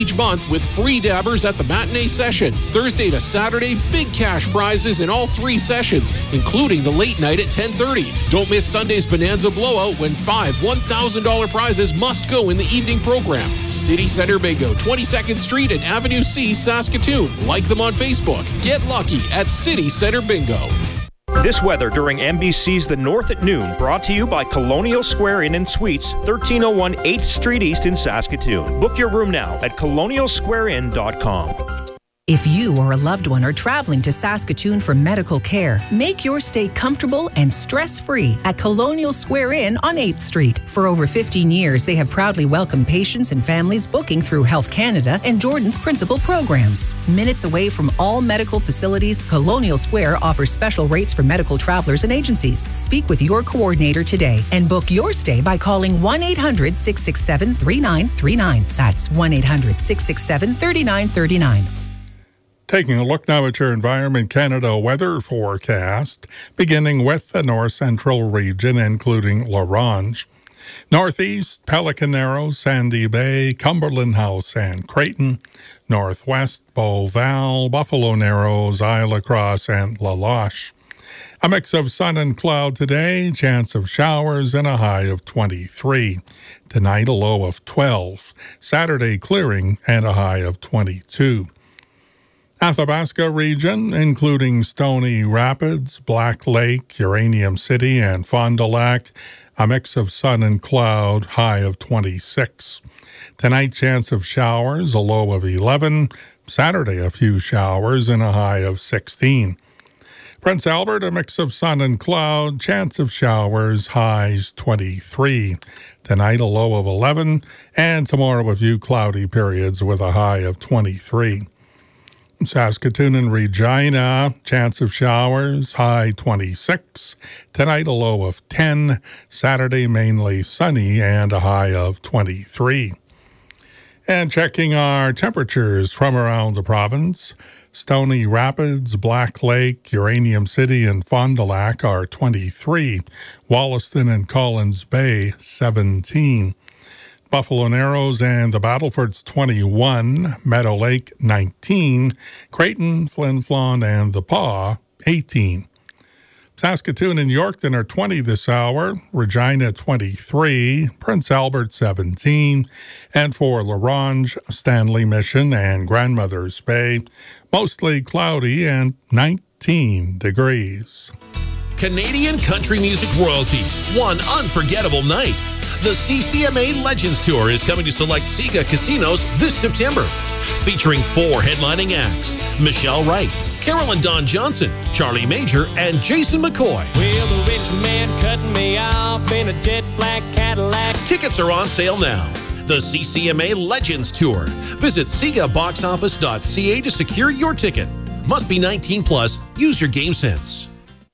each month with free dabbers at the matinee session. Thursday to Saturday, big cash prizes in all 3 sessions, including the late night at 10:30. Don't miss Sunday's Bonanza Blowout when 5 $1,000 prizes must go in the evening program. City Center Bingo, 22nd Street and Avenue C, Saskatoon. Like them on Facebook. Get lucky at City Center Bingo. This weather during MBC's The North at Noon, brought to you by Colonial Square Inn and Suites, 1301 8th Street East in Saskatoon. Book your room now at colonialsquareinn.com. If you or a loved one are traveling to Saskatoon for medical care, make your stay comfortable and stress-free at Colonial Square Inn on 8th Street. For over 15 years, they have proudly welcomed patients and families booking through Health Canada and Jordan's principal programs. Minutes away from all medical facilities, Colonial Square offers special rates for medical travelers and agencies. Speak with your coordinator today and book your stay by calling 1-800-667-3939. That's 1-800-667-3939. Taking a look now at your Environment Canada weather forecast, beginning with the north central region, including La Ronge. Northeast, Pelican Narrows, Sandy Bay, Cumberland House and Creighton. Northwest, Beauval, Buffalo Narrows, Isle Cross and La Loche. A mix of sun and cloud today, chance of showers and a high of 23. Tonight, a low of 12. Saturday, clearing and a high of 22. Athabasca region, including Stony Rapids, Black Lake, Uranium City, and Fond du Lac, a mix of sun and cloud, high of 26. Tonight, chance of showers, a low of 11. Saturday, a few showers and a high of 16. Prince Albert, a mix of sun and cloud, chance of showers, highs 23. Tonight, a low of 11, and tomorrow, a few cloudy periods with a high of 23. Saskatoon and Regina, chance of showers, high 26. Tonight, a low of 10. Saturday, mainly sunny and a high of 23. And checking our temperatures from around the province, Stony Rapids, Black Lake, Uranium City, and Fond du Lac are 23. Wollaston and Collins Bay, 17. Buffalo Narrows and the Battlefords 21, Meadow Lake 19, Creighton, Flin Flon, and the Pas 18. Saskatoon and Yorkton are 20 this hour, Regina 23, Prince Albert 17, and for La Ronge, Stanley Mission, and Grandmother's Bay, mostly cloudy and 19 degrees. Canadian country music royalty, one unforgettable night. The CCMA Legends Tour is coming to select Sega casinos this September, featuring 4 headlining acts: Michelle Wright, Carolyn Dawn Johnson, Charlie Major, and Jason McCoy. Will the rich man cutting me off in a jet black Cadillac? Tickets are on sale now. The CCMA Legends Tour. Visit SegaBoxOffice.ca to secure your ticket. Must be 19 plus. Use your game sense.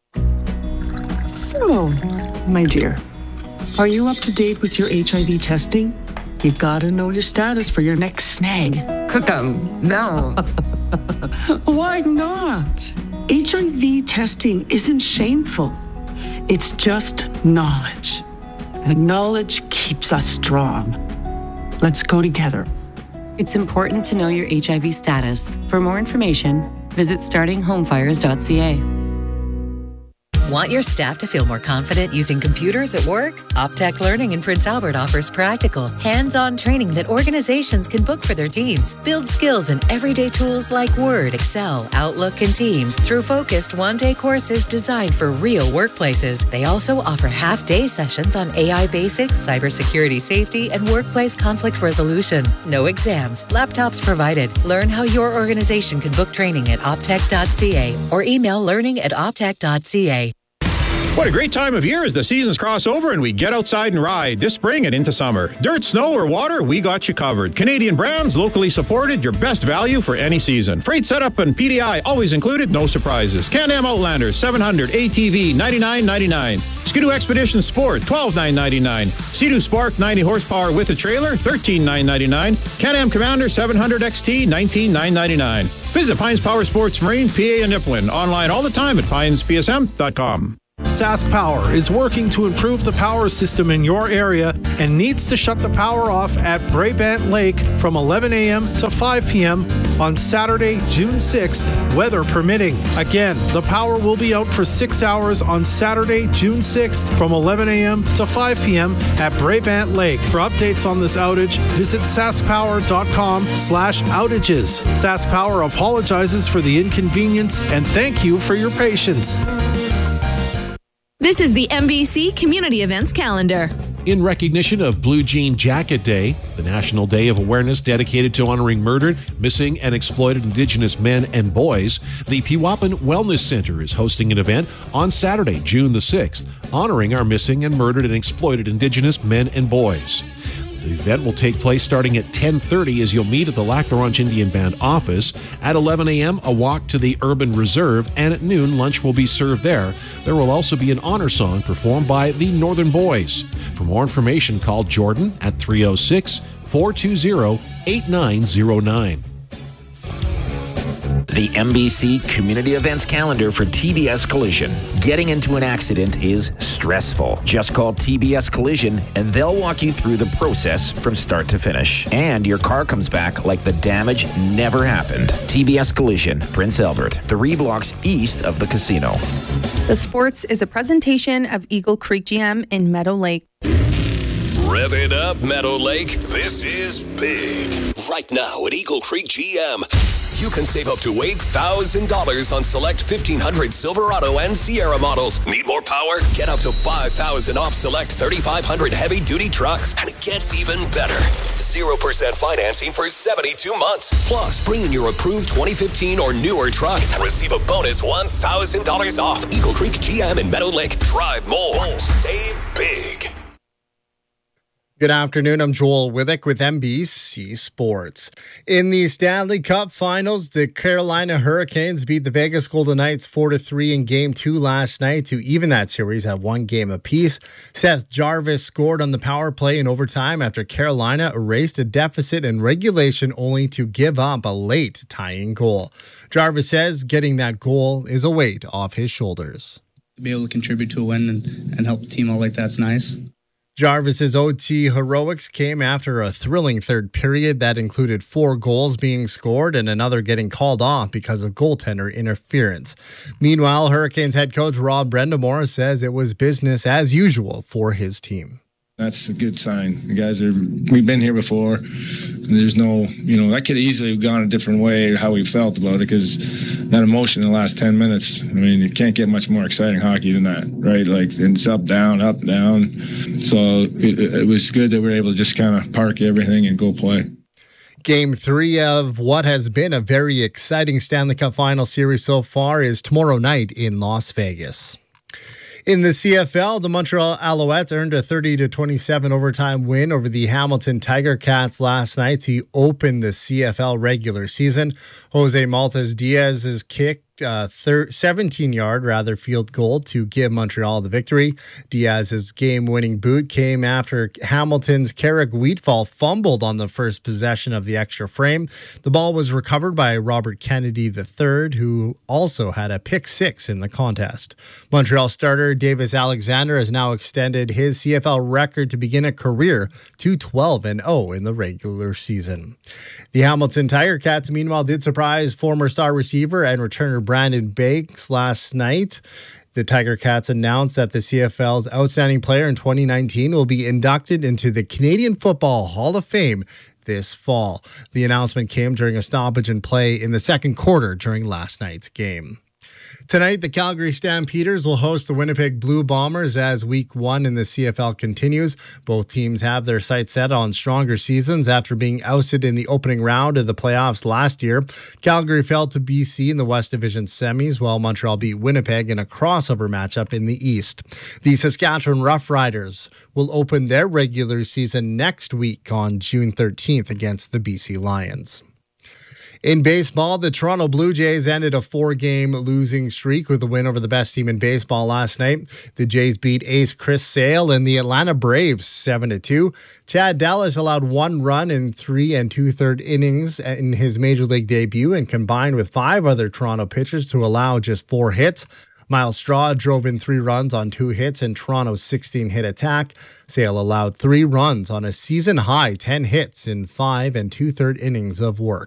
So, my dear, are you up to date with your HIV testing? You gotta know your status for your next snag. No. Why not? HIV testing isn't shameful. It's just knowledge. And knowledge keeps us strong. Let's go together. It's important to know your HIV status. For more information, visit startinghomefires.ca. Want your staff to feel more confident using computers at work? Optech Learning in Prince Albert offers practical, hands-on training that organizations can book for their teams. Build skills in everyday tools like Word, Excel, Outlook, and Teams through focused one-day courses designed for real workplaces. They also offer half-day sessions on AI basics, cybersecurity safety, and workplace conflict resolution. No exams, laptops provided. Learn how your organization can book training at optech.ca or email learning@optech.ca. What a great time of year as the seasons cross over and we get outside and ride this spring and into summer. Dirt, snow, or water, we got you covered. Canadian brands, locally supported, your best value for any season. Freight setup and PDI always included, no surprises. Can-Am Outlander 700 ATV $99.99. Skidoo Expedition Sport $12,999. Sea-Doo Spark 90 horsepower with a trailer $13,999. Can-Am Commander 700 XT $19,999. Visit Pines Power Sports Marine, PA and Nipawin. Online all the time at pinespsm.com. Sask Power is working to improve the power system in your area and needs to shut the power off at Brabant Lake from 11 a.m. to 5 p.m. on Saturday, June 6th, weather permitting. Again, the power will be out for 6 hours on Saturday, June 6th from 11 a.m. to 5 p.m. at Brabant Lake. For updates on this outage, visit saskpower.com/outages. Sask Power apologizes for the inconvenience and thank you for your patience. This is the NBC Community Events Calendar. In recognition of Blue Jean Jacket Day, the National Day of Awareness dedicated to honoring murdered, missing, and exploited Indigenous men and boys, the Pewapan Wellness Center is hosting an event on Saturday, June the 6th, honoring our missing and murdered and exploited Indigenous men and boys. The event will take place starting at 10:30 as you'll meet at the Lac La Ronge Indian Band office. At 11 a.m., a walk to the Urban Reserve, and at noon, lunch will be served there. There will also be an honor song performed by the Northern Boys. For more information, call Jordan at 306-420-8909. The NBC Community Events Calendar for TBS Collision. Getting into an accident is stressful. Just call TBS Collision and they'll walk you through the process from start to finish. And your car comes back like the damage never happened. TBS Collision, Prince Albert, 3 blocks east of the casino. The Sports is a presentation of Eagle Creek GM in Meadow Lake. Rev it up, Meadow Lake. This is big. Right now at Eagle Creek GM, you can save up to $8,000 on select 1500 Silverado and Sierra models. Need more power? Get up to $5,000 off select 3500 heavy-duty trucks. And it gets even better. 0% financing for 72 months. Plus, bring in your approved 2015 or newer truck and receive a bonus $1,000 off. Eagle Creek GM in Meadow Lake. Drive more. Save big. Good afternoon. I'm Joel Withick with NBC Sports. In the Stanley Cup Finals, the Carolina Hurricanes beat the Vegas Golden Knights 4-3 in Game 2 last night to even that series at 1 game apiece. Seth Jarvis scored on the power play in overtime after Carolina erased a deficit in regulation only to give up a late tying goal. Jarvis says getting that goal is a weight off his shoulders. To be able to contribute to a win and help the team out like that's nice. Jarvis's OT heroics came after a thrilling third period that included 4 goals being scored and another getting called off because of goaltender interference. Meanwhile, Hurricanes head coach Rob Brendamore says it was business as usual for his team. That's a good sign. The guys we've been here before. And there's no, that could easily have gone a different way how we felt about it because that emotion in the last 10 minutes, you can't get much more exciting hockey than that, right? Like, it's up, down. So it was good that we were able to just kind of park everything and go play. Game 3 of what has been a very exciting Stanley Cup Final series so far is tomorrow night in Las Vegas. In the CFL, the Montreal Alouettes earned a 30-27 overtime win over the Hamilton Tiger Cats last night to open the CFL regular season. Jose Maltas Diaz's kick 17-yard field goal to give Montreal the victory. Diaz's game-winning boot came after Hamilton's Carrick Wheatfall fumbled on the first possession of the extra frame. The ball was recovered by Robert Kennedy III, who also had a pick 6 in the contest. Montreal starter Davis Alexander has now extended his CFL record to begin a career to 12-0 in the regular season. The Hamilton Tiger Cats, meanwhile, did surprise former star receiver and returner Brandon Banks last night. The Tiger Cats announced that the CFL's outstanding player in 2019 will be inducted into the Canadian Football Hall of Fame this fall. The announcement came during a stoppage in play in the second quarter during last night's game. Tonight, the Calgary Stampeders will host the Winnipeg Blue Bombers as Week 1 in the CFL continues. Both teams have their sights set on stronger seasons after being ousted in the opening round of the playoffs last year. Calgary fell to BC in the West Division semis, while Montreal beat Winnipeg in a crossover matchup in the East. The Saskatchewan Roughriders will open their regular season next week on June 13th against the BC Lions. In baseball, the Toronto Blue Jays ended a 4-game losing streak with a win over the best team in baseball last night. The Jays beat ace Chris Sale and the Atlanta Braves 7-2. Chad Dallas allowed 1 run in 3 2/3 innings in his major league debut and combined with 5 other Toronto pitchers to allow just 4 hits. Miles Straw drove in 3 runs on 2 hits in Toronto's 16-hit attack. Sale allowed 3 runs on a season-high 10 hits in 5 2/3 innings of work.